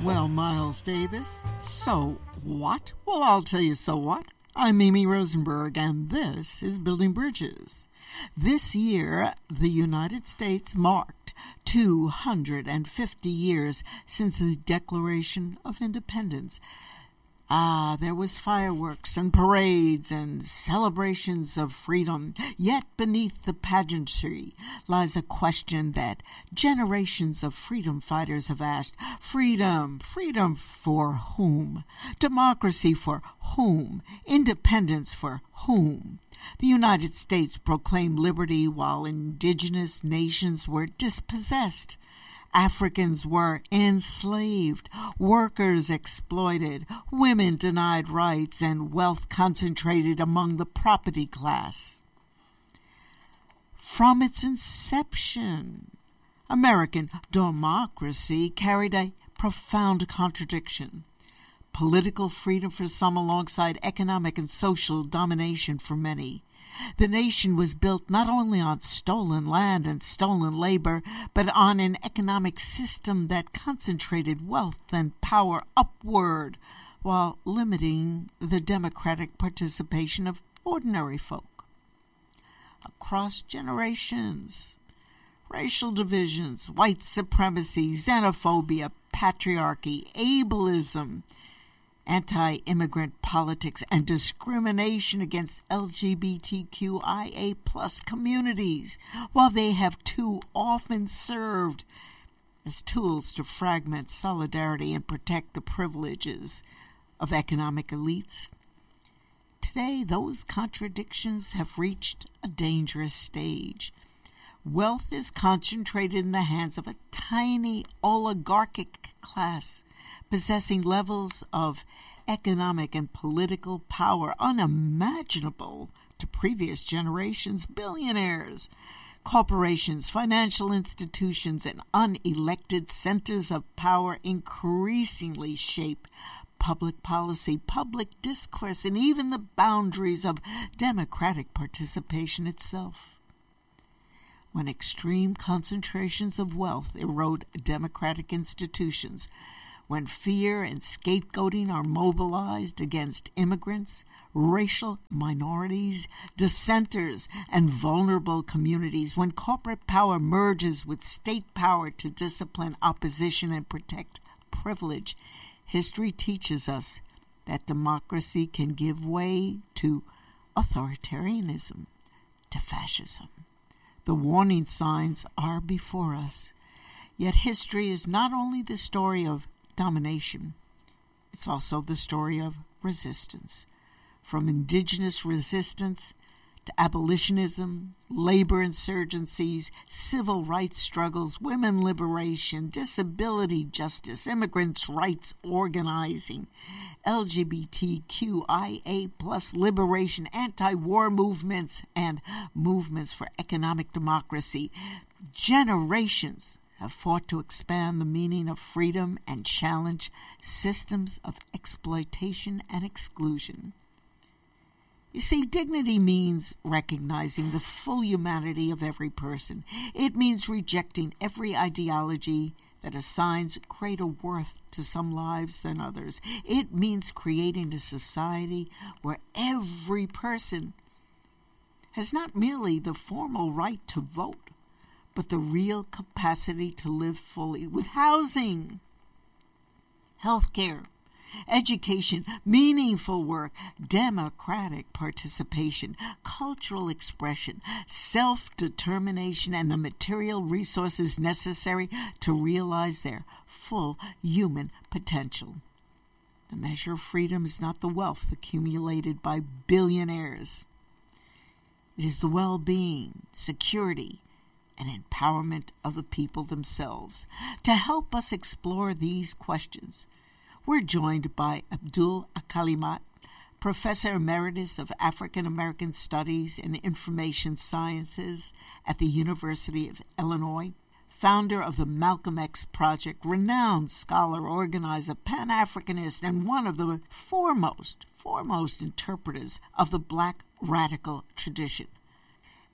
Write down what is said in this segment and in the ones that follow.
Well, Miles Davis, so what? Well, I'll tell you so what. I'm Mimi Rosenberg, and this is Building Bridges. This year, the United States marked 250 years since the Declaration of Independence. There was fireworks and parades and celebrations of freedom. Yet beneath the pageantry lies a question that generations of freedom fighters have asked. Freedom. Freedom for whom? Democracy for whom? Independence for whom? The United States proclaimed liberty while indigenous nations were dispossessed. Africans were enslaved, workers exploited, women denied rights, and wealth concentrated among the property class. From its inception, American democracy carried a profound contradiction. Political freedom for some alongside economic and social domination for many. The nation was built not only on stolen land and stolen labor, but on an economic system that concentrated wealth and power upward while limiting the democratic participation of ordinary folk. Across generations, racial divisions, white supremacy, xenophobia, patriarchy, ableism, anti-immigrant politics, and discrimination against LGBTQIA+ communities, while they have too often served as tools to fragment solidarity and protect the privileges of economic elites. Today, those contradictions have reached a dangerous stage. Wealth is concentrated in the hands of a tiny oligarchic class, possessing levels of economic and political power unimaginable to previous generations. Billionaires, corporations, financial institutions, and unelected centers of power increasingly shape public policy, public discourse, and even the boundaries of democratic participation itself. When extreme concentrations of wealth erode democratic institutions, when fear and scapegoating are mobilized against immigrants, racial minorities, dissenters, and vulnerable communities, when corporate power merges with state power to discipline opposition and protect privilege, history teaches us that democracy can give way to authoritarianism, to fascism. The warning signs are before us. Yet history is not only the story of domination, it's also the story of resistance. From indigenous resistance to abolitionism, labor insurgencies, civil rights struggles, women liberation, disability justice, immigrants' rights organizing, LGBTQIA+ liberation, anti-war movements, and movements for economic democracy. Generations have fought to expand the meaning of freedom and challenge systems of exploitation and exclusion. You see, dignity means recognizing the full humanity of every person. It means rejecting every ideology that assigns greater worth to some lives than others. It means creating a society where every person has not merely the formal right to vote, but the real capacity to live fully with housing, healthcare, education, meaningful work, democratic participation, cultural expression, self-determination, and the material resources necessary to realize their full human potential. The measure of freedom is not the wealth accumulated by billionaires. It is the well-being, security, and empowerment of the people themselves. To help us explore these questions, we're joined by Abdul Kalimat, Professor Emeritus of African American Studies and Information Sciences at the University of Illinois, founder of the Malcolm X Project, renowned scholar, organizer, Pan-Africanist, and one of the foremost interpreters of the Black radical tradition.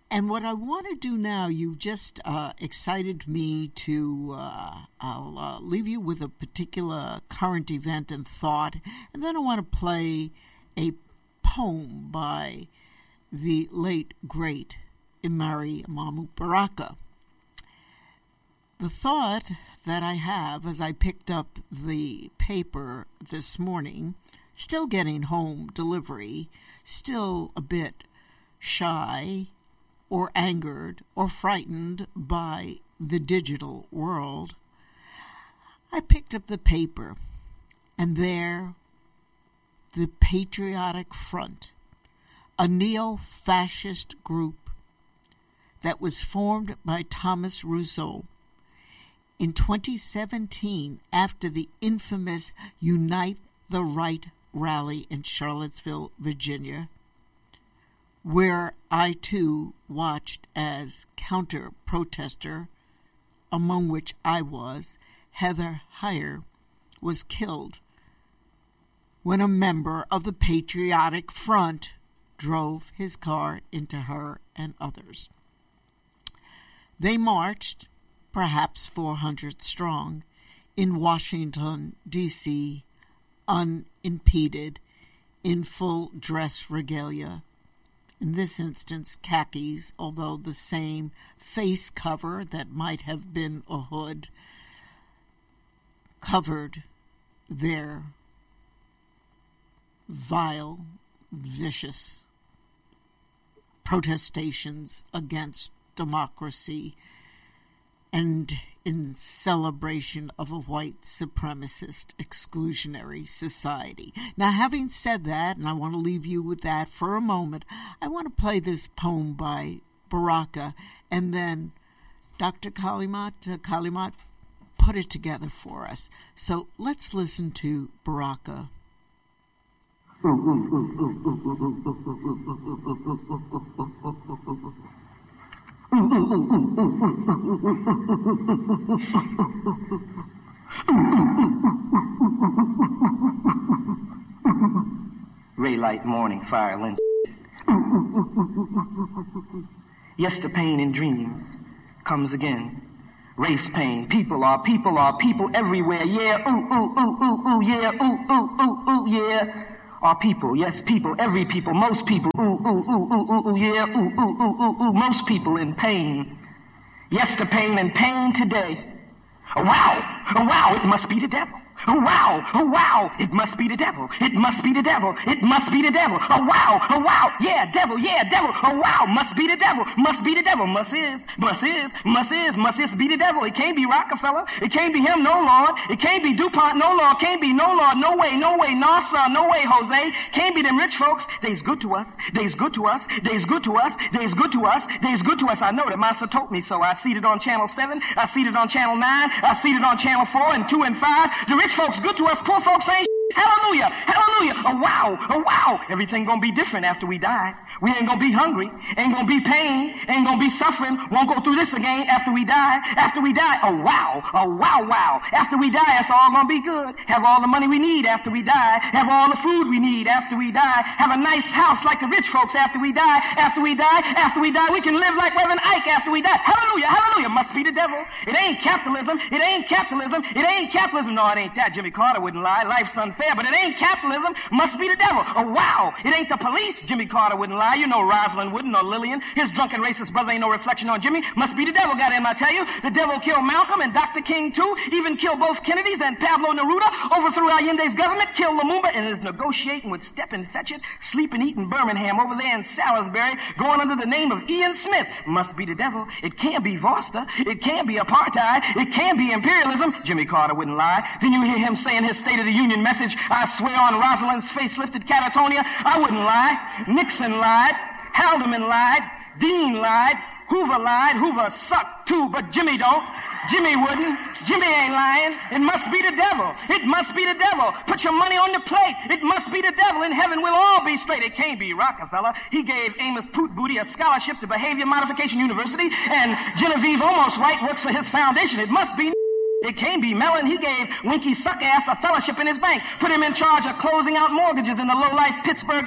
And what I want to do now, you just excited me to, I'll leave you with a particular current event and thought, and then I want to play a poem by the late, great Imari Mahmoud Baraka. The thought that I have as I picked up the paper this morning, still getting home delivery, still a bit shy or angered or frightened by the digital world, I picked up the paper, and there, the Patriotic Front, a neo-fascist group that was formed by Thomas Rousseau in 2017 after the infamous Unite the Right rally in Charlottesville, Virginia, where I, too, watched as counter-protester, among which I was, Heather Heyer, was killed when a member of the Patriotic Front drove his car into her and others. They marched, perhaps 400 strong, in Washington, D.C., unimpeded, in full dress regalia, in this instance khakis, although the same face cover that might have been a hood covered their vile, vicious protestations against democracy and in celebration of a white supremacist exclusionary society. Now, having said that, and I want to leave you with that for a moment, I want to play this poem by Baraka, and then Dr. Kalimat put it together for us. So let's listen to Baraka. Ray light morning fire lynch. Yes, the pain in dreams comes again. Race pain, people are people everywhere. Yeah, ooh, yeah, ooh, yeah. Are people, yes, people, every people, most people, yeah, most people in pain. Yes, the pain and pain today. Oh wow, it must be the devil. Oh wow, it must be the devil. It must be the devil. It must be the devil. Oh wow, yeah, devil. Oh wow, must be the devil. Must be the devil. Must is be the devil. It can't be Rockefeller. It can't be him, no Lord. It can't be DuPont, no Lord. Can't be no Lord. No way, NASA, no way, Jose. Can't be them rich folks. They's good to us. They's good to us. They's good to us. They's good to us. They's good to us. I know that Master told me so. I seen it on Channel 7. I seen it on Channel 9. I seen it on Channel 4 and 2 and 5. The rich folks good to us. Poor folks ain't. Hallelujah. Oh wow. Everything gonna be different after we die. We ain't gonna be hungry. Ain't gonna be pain. Ain't gonna be suffering. Won't go through this again after we die. Oh wow. After we die, it's all gonna be good. Have all the money we need after we die. Have all the food we need after we die. Have a nice house like the rich folks after we die. After we die, we can live like Reverend Ike after we die. Hallelujah. Must be the devil. It ain't capitalism. No, it ain't that. Jimmy Carter wouldn't lie. Life's unfair, but it ain't capitalism. Must be the devil. Oh wow. It ain't the police. Jimmy Carter wouldn't lie. You know Rosalind wouldn't, or Lillian. His drunken racist brother ain't no reflection on Jimmy. Must be the devil, goddamn, I tell you. The devil killed Malcolm and Dr. King too. Even killed both Kennedys and Pablo Neruda. Overthrew Allende's government. Killed Lumumba and is negotiating with Stephen Fetchit. Sleeping, eating Birmingham over there in Salisbury. Going under the name of Ian Smith. Must be the devil. It can't be Vorster. It can't be apartheid. It can't be imperialism. Jimmy Carter wouldn't lie. Then you hear him saying his State of the Union message. I swear on Rosalind's face-lifted Catatonia, I wouldn't lie. Nixon lied. Haldeman lied. Dean lied. Hoover lied. Hoover sucked too, but Jimmy don't. Jimmy wouldn't. Jimmy ain't lying. It must be the devil. It must be the devil. Put your money on the plate. It must be the devil. In heaven we'll all be straight. It can't be Rockefeller. He gave Amos Pootbooty a scholarship to Behavior Modification University, and Genevieve Almost White works for his foundation. It must be. It can't be Mellon. He gave Winky Suckass a fellowship in his bank. Put him in charge of closing out mortgages in the low-life Pittsburgh Hill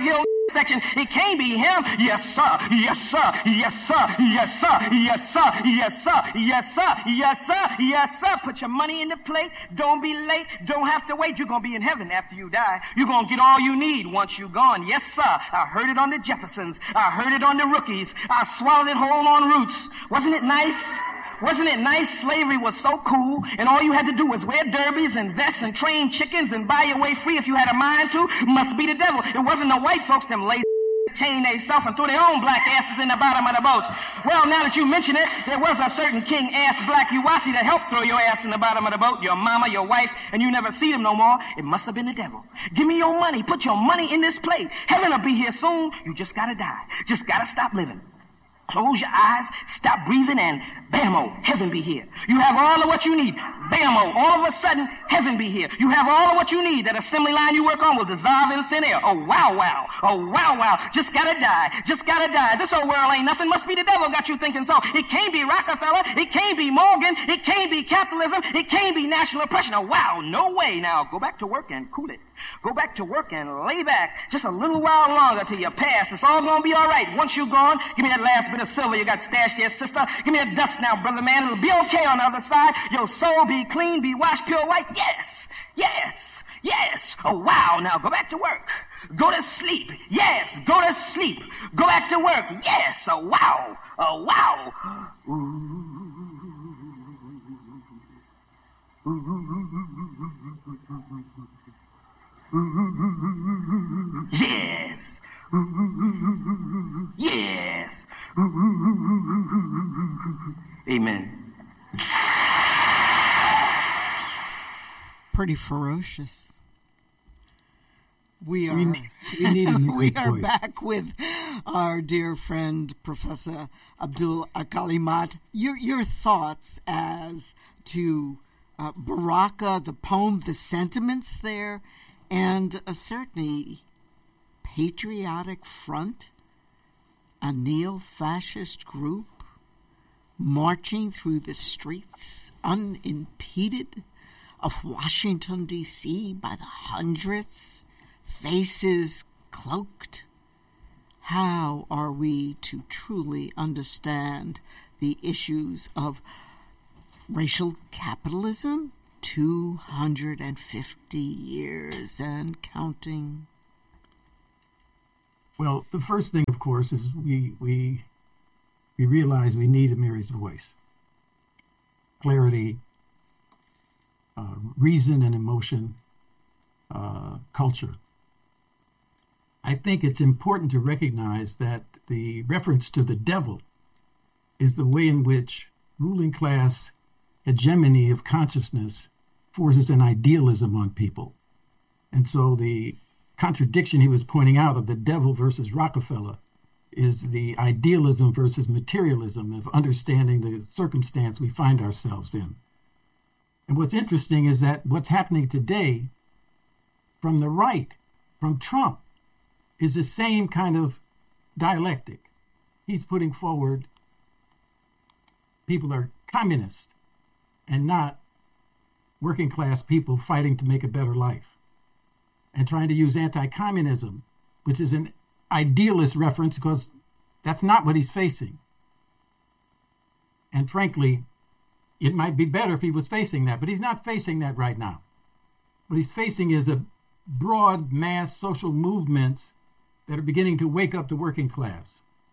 section. It can't be him. Yes, sir. Yes, sir. Yes, sir. Yes, sir. Yes, sir. Yes, sir. Yes, sir. Yes, sir. Yes, sir. Put your money in the plate. Don't be late. Don't have to wait. You're going to be in heaven after you die. You're going to get all you need once you're gone. Yes, sir. I heard it on the Jeffersons. I heard it on the Rookies. I swallowed it whole on Roots. Wasn't it nice? Wasn't it nice? Slavery was so cool, and all you had to do was wear derbies and vests and train chickens and buy your way free if you had a mind to. Must be the devil. It wasn't the white folks, them lazy chain themselves and threw their own black asses in the bottom of the boats. Well, now that you mention it, there was a certain king ass black Uwasi that helped throw your ass in the bottom of the boat, your mama, your wife, and you never see them no more. It must have been the devil. Give me your money. Put your money in this plate. Heaven will be here soon. You just gotta die. Just gotta stop living. Close your eyes, stop breathing, and bam-o, heaven be here. You have all of what you need. Bam-o, all of a sudden, heaven be here. You have all of what you need. That assembly line you work on will dissolve in thin air. Oh, wow, wow. Oh, wow, wow. Just gotta die. Just gotta die. This old world ain't nothing. Must be the devil got you thinking so. It can't be Rockefeller. It can't be Morgan. It can't be capitalism. It can't be national oppression. Oh, wow, no way. Now, go back to work and cool it. Go back to work and lay back just a little while longer till you pass. It's all gonna be all right. Once you're gone, give me that last bit of silver you got stashed there, sister. Give me that dust now, brother man. It'll be okay on the other side. Your soul be clean, be washed pure white. Yes, yes, yes. Oh, wow. Now go back to work. Go to sleep. Yes, go to sleep. Go back to work. Yes. Oh, wow. Oh, wow. Yes. Yes. Amen. Pretty ferocious. We need a we are voice. back with our dear friend Professor Abdul Kalimat. Your thoughts as to Baraka, the poem, the sentiments there, and a certainly patriotic front, a neo-fascist group marching through the streets unimpeded of Washington, D.C. by the hundreds, faces cloaked. How are we to truly understand the issues of racial capitalism? 250 years and counting. Well, the first thing, of course, is we realize we need Amiri's voice. Clarity, reason and emotion, culture. I think it's important to recognize that the reference to the devil is the way in which ruling class hegemony of consciousness forces an idealism on people. And so the contradiction he was pointing out of the devil versus Rockefeller is the idealism versus materialism of understanding the circumstance we find ourselves in. And what's interesting is that what's happening today from the right, from Trump, is the same kind of dialectic. He's putting forward people are communist and not working class people fighting to make a better life, and trying to use anti-communism, which is an idealist reference because that's not what he's facing. And frankly, it might be better if he was facing that, but he's not facing that right now. What he's facing is a broad mass social movements that are beginning to wake up the working class.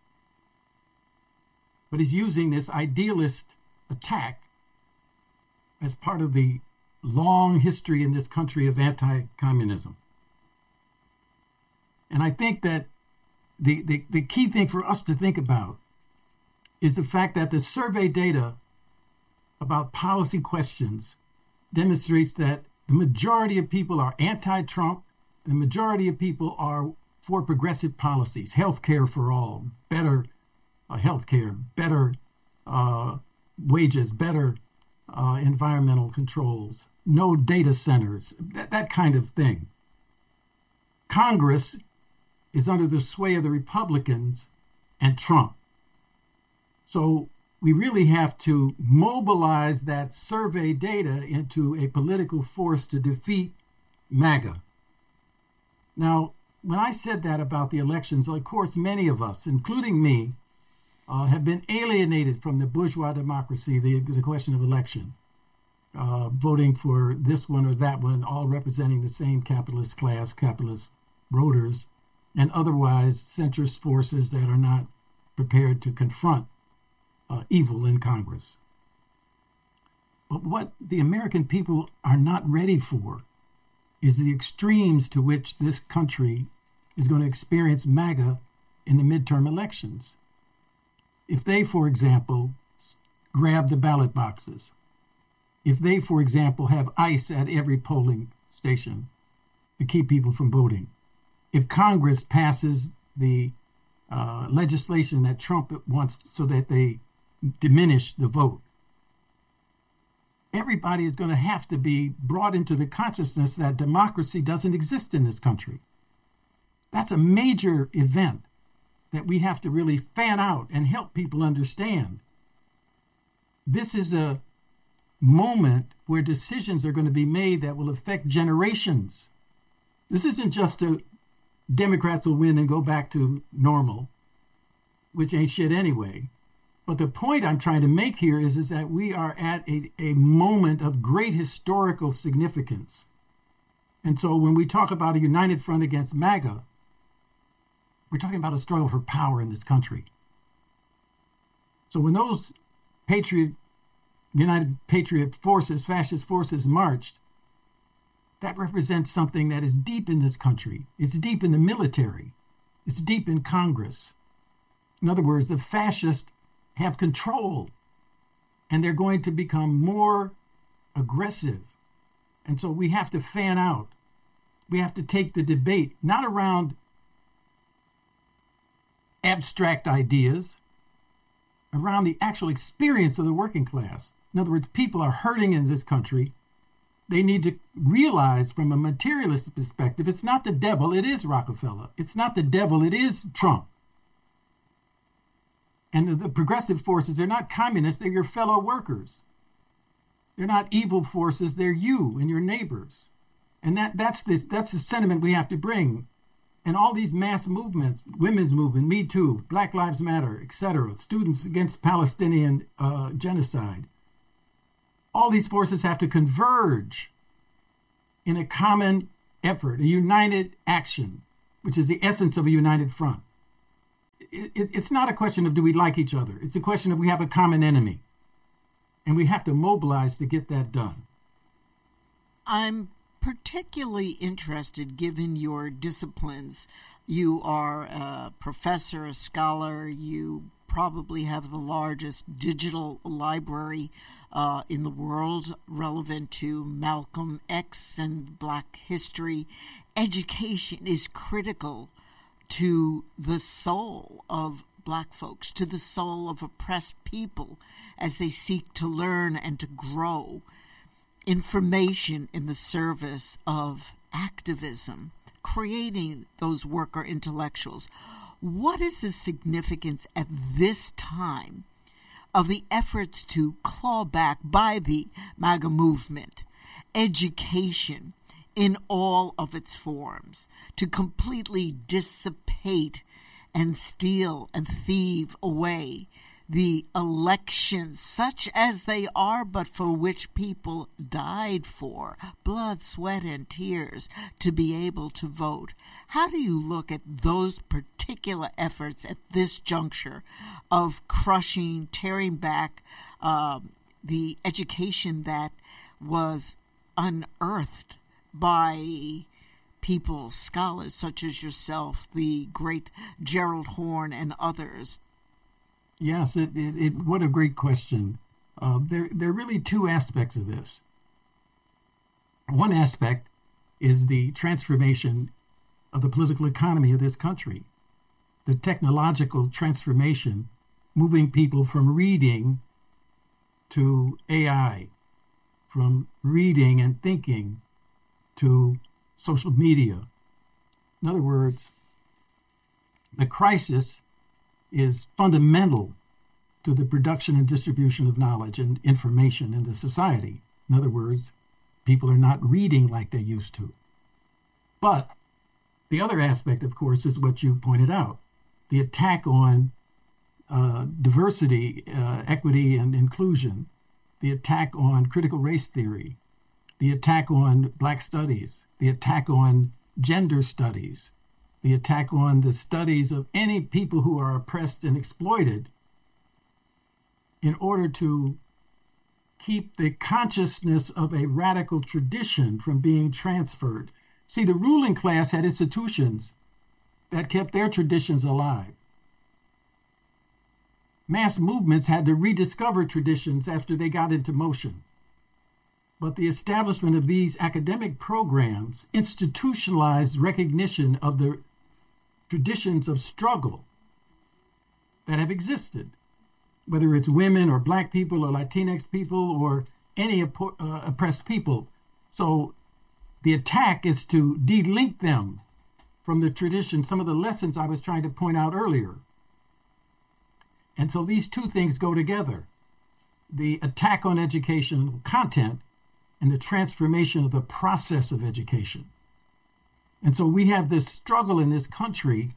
But he's using this idealist attack as part of the long history in this country of anti-communism. And I think that the key thing for us to think about is the fact that the survey data about policy questions demonstrates that the majority of people are anti-Trump, and the majority of people are for progressive policies, health care for all, better health care, better wages, better environmental controls, no data centers, that kind of thing. Congress is under the sway of the Republicans and Trump. So we really have to mobilize that survey data into a political force to defeat MAGA. Now, when I said that about the elections, of course, many of us, including me, have been alienated from the bourgeois democracy, the question of election, voting for this one or that one, all representing the same capitalist class, capitalist voters, and otherwise centrist forces that are not prepared to confront evil in Congress. But what the American people are not ready for is the extremes to which this country is going to experience MAGA in the midterm elections. If they, for example, grab the ballot boxes, if they, for example, have ICE at every polling station to keep people from voting, if Congress passes the legislation that Trump wants so that they diminish the vote, everybody is going to have to be brought into the consciousness that democracy doesn't exist in this country. That's a major event that we have to really fan out and help people understand. This is a moment where decisions are going to be made that will affect generations. This isn't just a Democrats will win and go back to normal, which ain't shit anyway. But the point I'm trying to make here is that we are at a moment of great historical significance. And so when we talk about a united front against MAGA, we're talking about a struggle for power in this country. So when those United Patriot forces, fascist forces marched, that represents something that is deep in this country. It's deep in the military. It's deep in Congress. In other words, the fascists have control, and they're going to become more aggressive. And so we have to fan out. We have to take the debate, not around abstract ideas, around the actual experience of the working class. In other words, people are hurting in this country. They need to realize from a materialist perspective, it's not the devil, it is Rockefeller. It's not the devil, it is Trump. And the progressive forces, they're not communists, they're your fellow workers. They're not evil forces, they're you and your neighbors. And that's the sentiment we have to bring. And all these mass movements, women's movement, Me Too, Black Lives Matter, etc., students against Palestinian genocide, all these forces have to converge in a common effort, a united action, which is the essence of a united front. It's not a question of do we like each other. It's a question of we have a common enemy. And we have to mobilize to get that done. I'm particularly interested, given your disciplines. You are a professor, a scholar. You probably have the largest digital library in the world relevant to Malcolm X and Black history. Education is critical to the soul of Black folks, to the soul of oppressed people as they seek to learn and to grow. Information in the service of activism, creating those worker intellectuals. What is the significance at this time of the efforts to claw back by the MAGA movement education in all of its forms, to completely dissipate and steal and thieve away the elections such as they are, but for which people died for, blood, sweat, and tears, to be able to vote? How do you look at those particular efforts at this juncture of crushing, tearing back the education that was unearthed by people, scholars such as yourself, the great Gerald Horne and others? Yes, what a great question. There are really two aspects of this. One aspect is the transformation of the political economy of this country, the technological transformation, moving people from reading to AI, from reading and thinking to social media. In other words, the crisis is fundamental to the production and distribution of knowledge and information in the society. In other words, people are not reading like they used to. But The other aspect, of course, is what you pointed out, the attack on diversity, equity, and inclusion, the attack on critical race theory, the attack on Black studies, the attack on gender studies, the attack on the studies of any people who are oppressed and exploited in order to keep the consciousness of a radical tradition from being transferred. See, the ruling class had institutions that kept their traditions alive. Mass movements had to rediscover traditions after they got into motion. But the establishment of these academic programs institutionalized recognition of the traditions of struggle that have existed, whether it's women or Black people or Latinx people or any oppressed people. So the attack is to de-link them from the tradition, some of the lessons I was trying to point out earlier. And so these two things go together. The attack on educational content and the transformation of the process of education. And so we have this struggle in this country.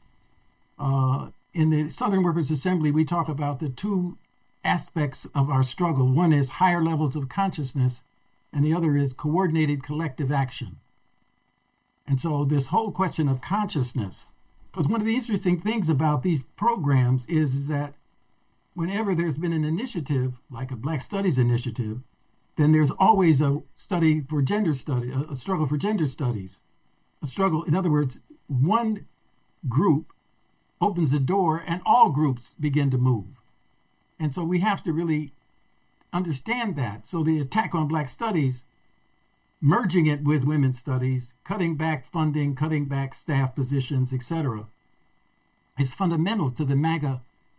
In the Southern Workers Assembly, we talk about the two aspects of our struggle. One is higher levels of consciousness, and the other is coordinated collective action. And so this whole question of consciousness, because one of the interesting things about these programs is that whenever there's been an initiative, like a Black Studies initiative, then there's always a study for gender study, a struggle for gender studies. A struggle, in other words, one group opens the door and all groups begin to move. And so we have to really understand that. So the attack on Black studies, merging it with women's studies, cutting back funding, cutting back staff positions, etc., is fundamental to the MAGA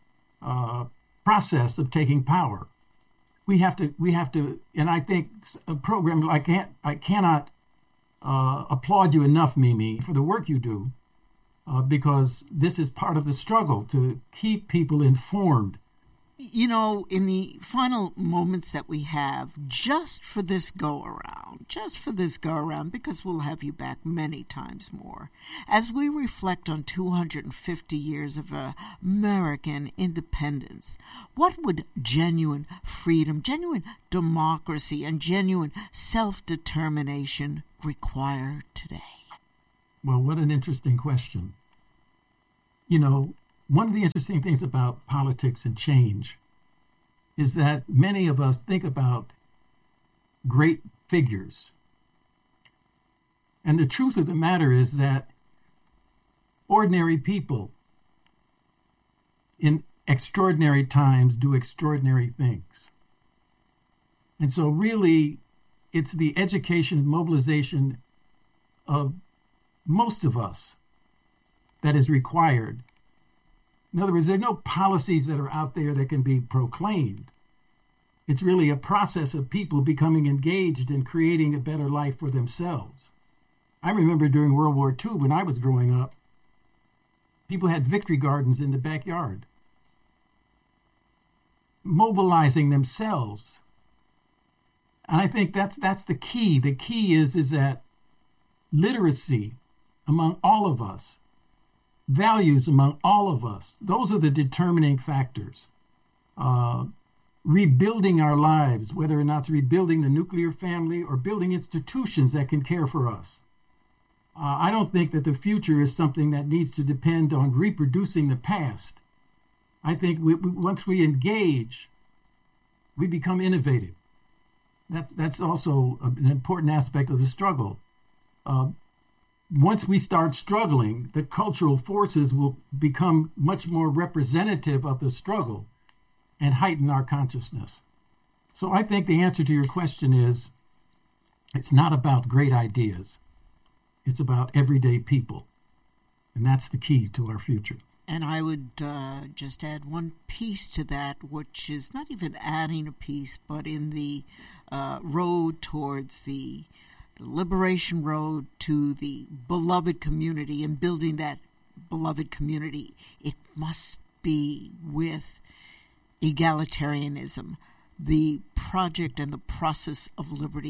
process of taking power. We have to, and I think a program I cannot applaud you enough, Mimi, for the work you do, because this is part of the struggle to keep people informed. You know, in the final moments that we have, just for this go-around, because we'll have you back many times more, as we reflect on 250 years of American independence, what would genuine freedom, genuine democracy, and genuine self-determination require today? Well, what an interesting question. You know, one of the interesting things about politics and change is that many of us think about great figures. And the truth of the matter is that ordinary people in extraordinary times do extraordinary things. And so really, it's the education and mobilization of most of us that is required. In other words, there are no policies that are out there that can be proclaimed. It's really a process of people becoming engaged in creating a better life for themselves. I remember during World War II, when I was growing up, people had victory gardens in the backyard, mobilizing themselves. And I think that's the key. The key is that literacy among all of us, values among all of us, those are the determining factors. Rebuilding our lives, whether or not it's rebuilding the nuclear family or building institutions that can care for us. I don't think that the future is something that needs to depend on reproducing the past. I think once we engage, we become innovative. That's also an important aspect of the struggle. Once we start struggling, the cultural forces will become much more representative of the struggle and heighten our consciousness. So I think the answer to your question is, it's not about great ideas. It's about everyday people. And that's the key to our future. And I would just add one piece to that, which is not even adding a piece, but in the road towards the liberation road to the beloved community and building that beloved community, it must be with egalitarianism. The project and the process of liberty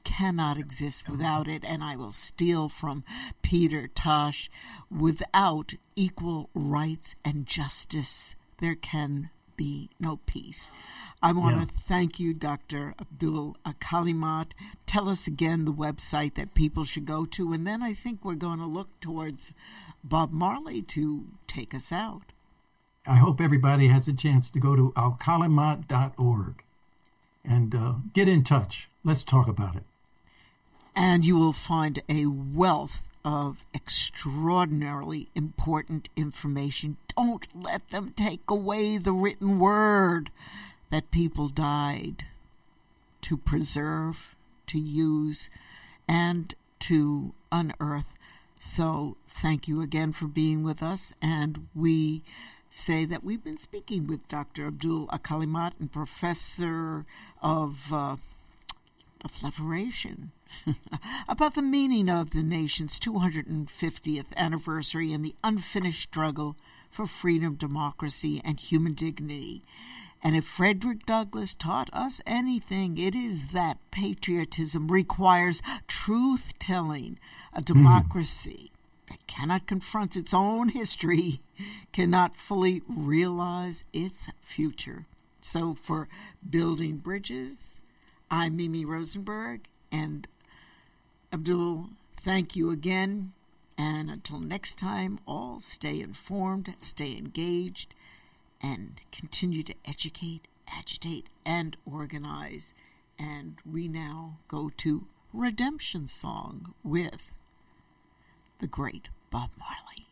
cannot exist without it. And I will steal from Peter Tosh, without equal rights and justice, there can be no peace. I want to thank you, Dr. Abdul Kalimat. Tell us again the website that people should go to, and then I think we're going to look towards Bob Marley to take us out. I hope everybody has a chance to go to alkalimat.org and get in touch. Let's talk about it. And you will find a wealth of extraordinarily important information. Don't let them take away the written word that people died to preserve, to use, and to unearth. So thank you again for being with us, and we say that we've been speaking with Dr. Abdul Kalimat, and Professor of Liberation, about the meaning of the nation's 250th anniversary and the unfinished struggle for freedom, democracy, and human dignity. And if Frederick Douglass taught us anything, it is that patriotism requires truth-telling. A democracy that cannot confront its own history cannot fully realize its future. So for Building Bridges, I'm Mimi Rosenberg, and Abdul, thank you again. And until next time, all stay informed, stay engaged, and continue to educate, agitate, and organize. And we now go to Redemption Song with the great Bob Marley.